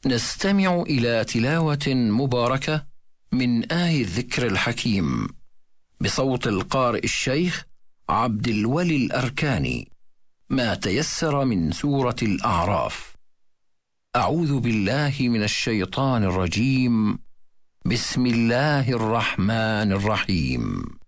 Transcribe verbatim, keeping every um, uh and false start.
نستمع إلى تلاوة مباركة من آي الذكر الحكيم بصوت القارئ الشيخ عبد الولي الأركاني، ما تيسر من سورة الأعراف. أعوذ بالله من الشيطان الرجيم. بسم الله الرحمن الرحيم.